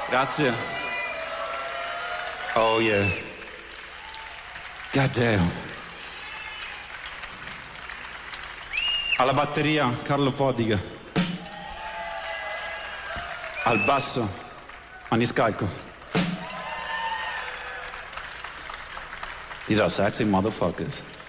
Grazie. Oh yeah. God damn. Alla batteria Carlo Podiga. Al basso Maniscalco. These are sexy motherfuckers.